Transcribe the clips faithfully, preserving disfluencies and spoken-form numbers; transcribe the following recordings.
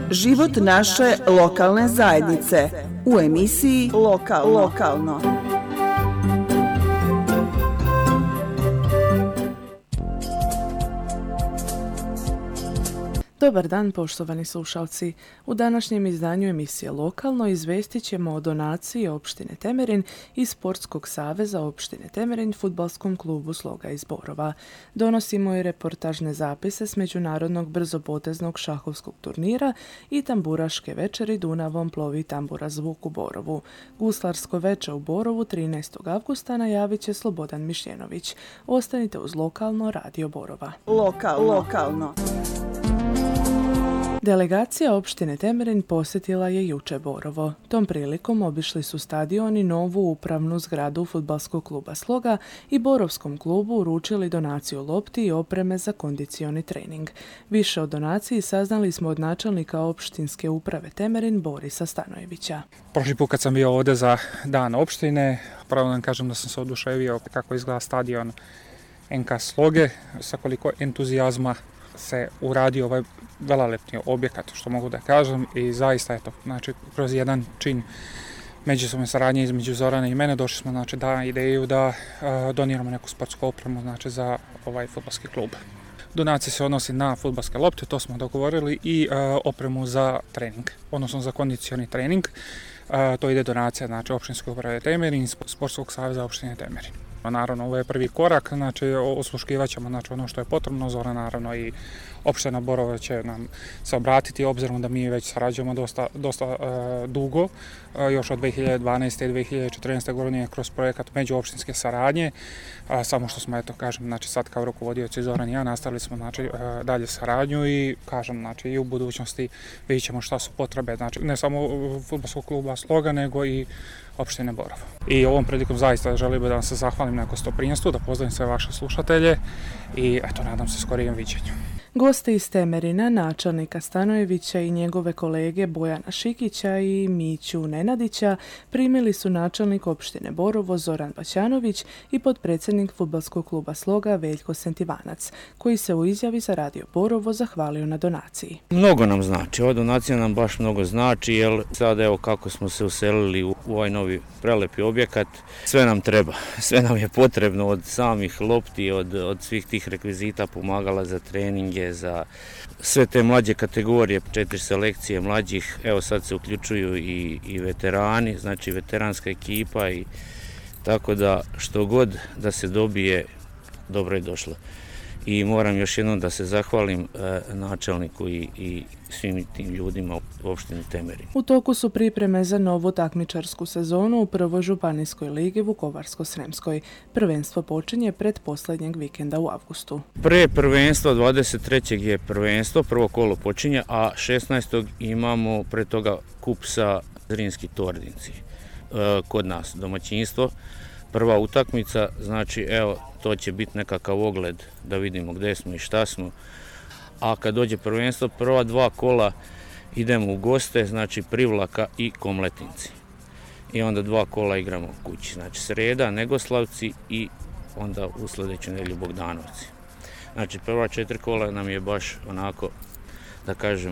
Život naše lokalne zajednice u emisiji Lokal, Lokalno. Dobar dan, poštovani slušalci. U današnjem izdanju emisije Lokalno izvestit ćemo o donaciji opštine Temerin i Sportskog saveza opštine Temerin fudbalskom klubu Sloga iz Borova. Donosimo i reportažne zapise s međunarodnog brzopoteznog šahovskog turnira i tamburaške večeri Dunavom plovi tambura zvuk u Borovu. Guslarsko veče u Borovu trinaestog avgusta najavit će Slobodan Mišljenović. Ostanite uz Lokalno radio Borova. Lokal, Lokalno. Delegacija opštine Temerin posjetila je juče Borovo. Tom prilikom obišli su stadion i novu upravnu zgradu fudbalskog kluba Sloga i Borovskom klubu uručili donaciju lopti i opreme za kondicioni trening. Više o donaciji saznali smo od načelnika opštinske uprave Temerin Borisa Stanojevića. Prošli put kad sam bio ovdje za dan opštine, pravo nam kažem da sam se oduševio kako izgleda stadion en ka Sloge, sa koliko entuzijazma se uradio ovaj velelepni objekat, što mogu da kažem, i zaista je to, znači, kroz jedan čin međusobne saradnje između Zorana i mene došli smo, znači, da ideju da uh, doniramo neku sportsku opremu, znači, za ovaj fudbalski klub. Donacija se odnosi na fudbalske lopte, to smo dogovorili, i uh, opremu za trening, odnosno za kondicioni trening. Uh, to ide donacija, znači, opštinske uprave Temerin, Sportskog saveza opštine Temerin. Naravno, ovo je prvi korak, znači osluškivat ćemo, znači, ono što je potrebno. Zora, naravno, i opština Borova će nam se obratiti, obzirom da mi već sarađujemo dosta, dosta uh, dugo, uh, još od dve hiljade dvanaeste. i dve hiljade četrnaeste. godine kroz projekat međuopštinske saradnje, uh, samo što smo, eto, kažem, znači, sad kao rukovodioci Zoran i ja nastavili smo, znači, uh, dalje saradnju i, kažem, znači, i u budućnosti vidjet ćemo šta su potrebe, znači, ne samo fudbalskog kluba Sloga, nego i opštine Borova. I ovom prilikom zaista želim da vam se zahvalim na gostoprimstvu, da pozdravim sve vaše slušatelje i, eto, nadam se skorijem viđenju. Gosti iz Temerina, načelnika Stanojevića i njegove kolege Bojana Šikića i Miću Nenadića primili su načelnik opštine Borovo Zoran Baćanović i potpredsjednik fudbalskog kluba Sloga Veljko Sentivanac, koji se u izjavi za radio Borovo zahvalio na donaciji. Mnogo nam znači, ova donacija nam baš mnogo znači, jer sad evo kako smo se uselili u ovaj novi prelepi objekat, sve nam treba, sve nam je potrebno, od samih lopti, od, od svih tih rekvizita, pomagala za treninge, za sve te mlađe kategorije, četiri selekcije mlađih, evo sad se uključuju i, i veterani, znači veteranska ekipa, i tako da što god da se dobije, dobro je došlo. I moram još jednom da se zahvalim e, načelniku i, i svim tim ljudima u opštini Temerin. U toku su pripreme za novu takmičarsku sezonu u prvoj županijskoj ligi Vukovarsko-sremskoj. Prvenstvo počinje pred posljednjeg vikenda u avgustu. Pre prvenstva dvadeset trećeg je prvenstvo, prvo kolo počinje, a šesnaestog imamo pre toga kup sa Zrinski Tordinci. E, kod nas domaćinstvo. Prva utakmica, znači, evo, to će biti nekakav ogled da vidimo gdje smo i šta smo. A kad dođe prvenstvo, prva dva kola idemo u goste, znači Privlaka i Komletinci. I onda dva kola igramo u kući, znači sreda, Negoslavci i onda u sljedeću nedjelju Bogdanovci. Znači prva četiri kola nam je baš onako, da kažem,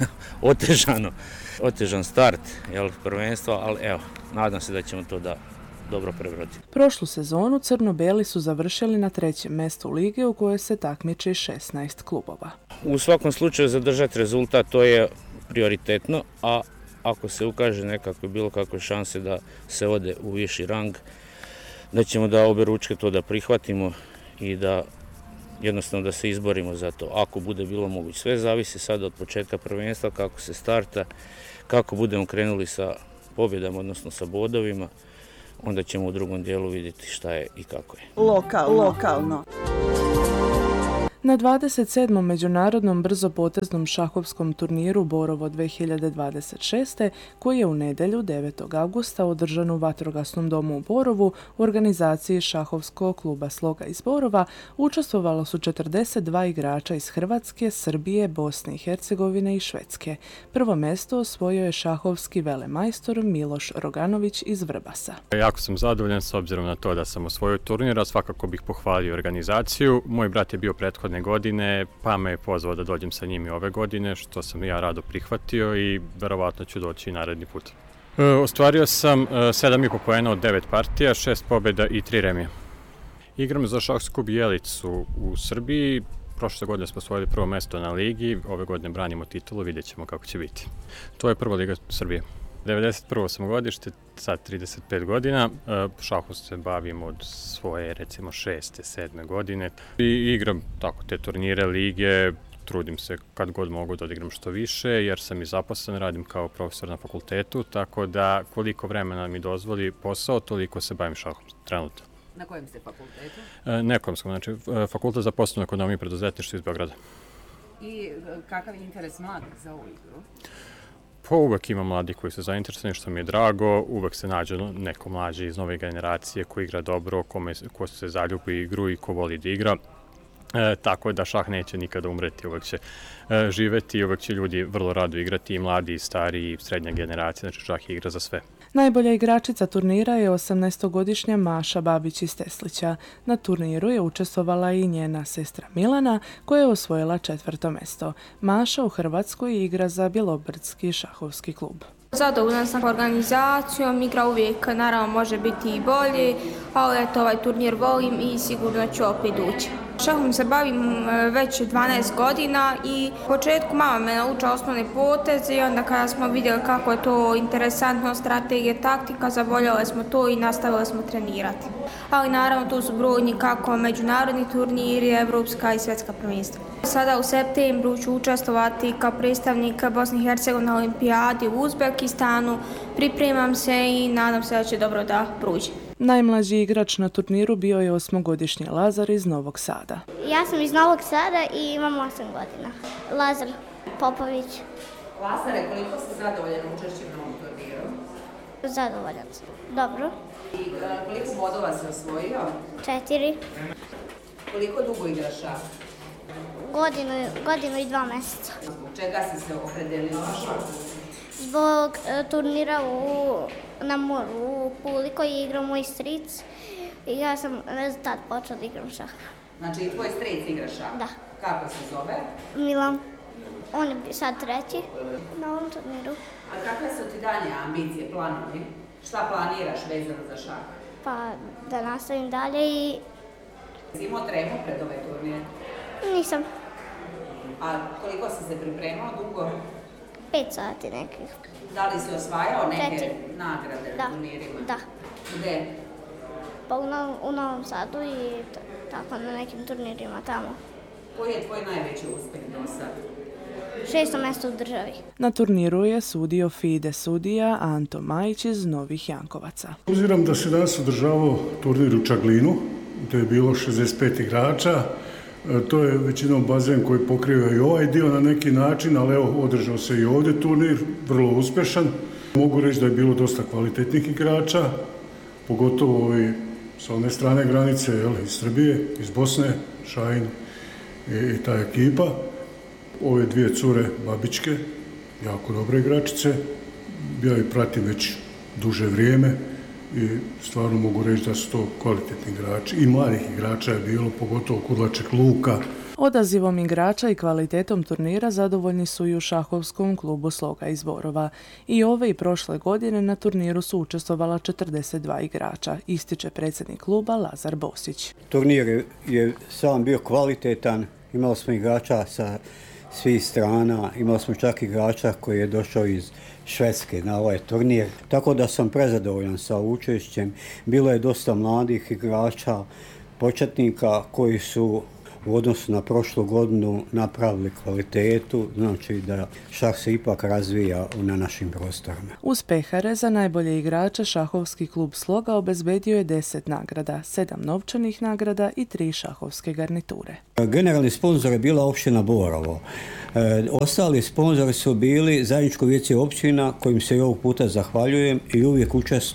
otežano, otežan start, jel, prvenstva, ali evo, nadam se da ćemo to da dobro prebroditi. Prošlu sezonu crno-beli su završili na trećem mjestu lige u kojoj se takmiči šesnaest klubova. U svakom slučaju zadržati rezultat, to je prioritetno, a ako se ukaže nekakve bilo kakve šanse da se ode u viši rang, da ćemo da obe ručke to da prihvatimo i da jednostavno da se izborimo za to. Ako bude bilo moguće, sve zavisi sad od početka prvenstva, kako se starta, kako budemo krenuli sa pobjedama, odnosno sa bodovima, onda ćemo u drugom dijelu vidjeti šta je i kako je. Lokal, lokalno. Na dvadeset sedmom međunarodnom brzopoteznom šahovskom turniru Borovo dve hiljade dvadeset šeste, koji je u nedjelju devetog avgusta održan u Vatrogasnom domu u Borovu u organizaciji šahovskog kluba Sloga iz Borova, učestvovalo su četrdeset dva igrača iz Hrvatske, Srbije, Bosne i Hercegovine i Švedske. Prvo mjesto osvojio je šahovski velemajstor Miloš Roganović iz Vrbasa. Jako sam zadovoljan s obzirom na to da sam osvojio turnir, a svakako bih pohvalio organizaciju. Moj brat je bio prethodno prethodne godine, pa me je pozvao da dođem sa njim i ove godine, što sam ja rado prihvatio i verovatno ću doći i naredni put. E, ostvario sam sedam i po poena od devet partija, šest pobjeda i tri remija. Igram za Šahovski klub Jelicu u Srbiji. Prošle godine smo osvojili prvo mesto na ligi, ove godine branimo titulu, vidjet ćemo kako će biti. To je prva liga Srbije. devedeset prvo sam godište, sad trideset pet godina, šahom se bavim od svoje recimo šeste, sedme godine i igram tako te turnire, lige, trudim se kad god mogu da odigram što više jer sam i zaposlen, radim kao profesor na fakultetu, tako da koliko vremena mi dozvoli posao, toliko se bavim šahom trenutno. Na kojem ste fakultetu? Nekomskom, znači fakultet za poslovnu ekonomiju i preduzetništvo iz Beograda. I kakav je interes mladih za ovu igru? Pa uvek ima mladi koji su zainteresovani, što mi je drago, uvek se nađe neko mlađe iz nove generacije koji igra dobro, kome, ko se zaljubi u igru i ko voli da igra. E, tako da šah neće nikada umreti, uvek će e, živeti i uvek će ljudi vrlo rado igrati, i mladi, i stari, i srednja generacija, znači šah je igra za sve. Najbolja igračica turnira je osamnaestogodišnja Maša Babić iz Teslića. Na turniru je učestvovala i njena sestra Milana, koja je osvojila četvrto mesto. Maša u Hrvatskoj igra za Bjelobrdski šahovski klub. Zadovoljna sam organizacijom, igra uvijek naravno može biti i bolje, ali eto ovaj turnir volim i sigurno ću opet ući. Šahom se bavim već dvanaest godina i u početku mama me naučila osnovne poteze i onda kada smo vidjeli kako je to interesantno, strategija, taktika, zavoljeli smo to i nastavili smo trenirati. Ali naravno tu su brojni kako međunarodni turniri, evropska i svjetska prvenstva. Sada u septembru ću učestvovati kao predstavnik Bosne i Hercegovine na olimpijadi u Uzbekistanu. Pripremam se i nadam se da će dobro da prođe. Najmlađi igrač na turniru bio je osmogodišnji Lazar iz Novog Sada. Ja sam iz Novog Sada i imam osam godina. Lazar Popović. Lazare, koliko si zadovoljan učešćem na ovom turniru? Zadovoljan sam. Dobro. I koliko bodova si osvojio? Četiri. Koliko dugo igraš šah? Godinu, godinu i dva mjeseca. Zbog čega si se opredelio za šah? Zbog e, turnira u, na moru u Puli koji je igrao moj stric i ja sam tad počela da igram šah. Znači i tvoj stric igra šah? Da. Kako se zove? Milan. On je sad treći na ovom turniru. A kakve su ti dalje ambicije, planovi? Šta planiraš vezano za šah? Pa da nastavim dalje i... Si imao tremu pred ove turnire? Nisam. A koliko si se pripremao dugo? Pet sati nekih. Da li si osvajao neke Četiri. nagrade Da. na turnirima? Da. Gde? Pa u, Novom, u Novom Sadu i t- tako na nekim turnirima tamo. Koji je tvoj najveći uspjeh do sad? Šesto mjesto u državi. Na turniru je sudio Fide sudija Anto Majić iz Novih Jankovaca. Obzirom da se danas održavao turnir u Čaglinu, gdje je bilo šezdeset pet igrača, to je većinom bazen koji pokriva i ovaj dio na neki način, ali evo, održao se i ovdje turnir, vrlo uspješan. Mogu reći da je bilo dosta kvalitetnih igrača, pogotovo ovi sa one strane granice, jel, iz Srbije, iz Bosne, Šajin i, i ta ekipa. Ove dvije cure Babičke, jako dobre igračice, ja ih pratim već duže vrijeme i stvarno mogu reći da su to kvalitetni igrači. I mladih igrača je bilo, pogotovo Kudlaček Luka. Odazivom igrača i kvalitetom turnira zadovoljni su i u šahovskom klubu Sloga iz Borova. I ove i prošle godine na turniru su učestvovala četrdeset dva igrača, ističe predsjednik kluba Lazar Bosić. Turnir je sam bio kvalitetan, imali smo igrača sa svih strana, imali smo čak igrača koji je došao iz Švedske na ovaj turnir, tako da sam prezadovoljan sa učešćem. Bilo je dosta mladih igrača, početnika koji su u odnosu na prošlu godinu napravili kvalitetu, znači da šah se ipak razvija na našim prostorima. Uz pehare za najbolje igrača šahovski klub Sloga obezbedio je deset nagrada, sedam novčanih nagrada i tri šahovske garniture. Generalni sponzor je bila opština Borovo. E, ostali sponzori su bili zajedničko vijeće općina kojim se i ovog puta zahvaljujem i uvijek učestvujem